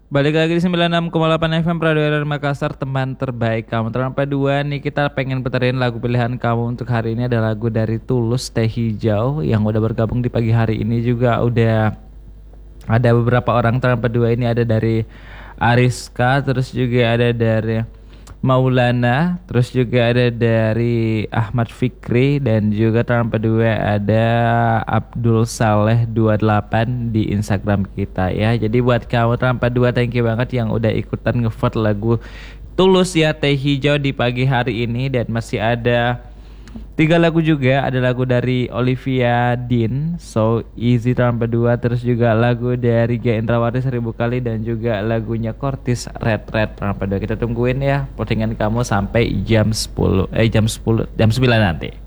Balik lagi di 96,8 FM Radio Makassar, teman terbaik kamu. Terlampai dua nih, kita pengen puterin lagu pilihan kamu untuk hari ini. Ada lagu dari Tulus, Teh Hijau, yang udah bergabung di pagi hari ini. Juga udah ada beberapa orang. Terlampai dua ini ada dari Ariska, terus juga ada dari Maulana, terus juga ada dari Ahmad Fikri, dan juga tanpa dua ada Abdul Saleh 28 di Instagram kita ya. Jadi buat kamu tanpa dua, thank you banget yang udah ikutan ngevote lagu Tulus ya, Teh Hijau di pagi hari ini. Dan masih ada tiga lagu juga, ada lagu dari Olivia Dean, So Easy tanpa dua, terus juga lagu dari Gia Indrawati Seribu Kali, dan juga lagunya Kortis Red Red tanpa dua. Kita tungguin ya postingan kamu sampai jam 10 jam 9 nanti.